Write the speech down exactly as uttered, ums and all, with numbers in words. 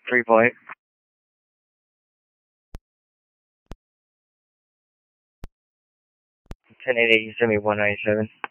three point. ten eighty, send me one ninety-seven.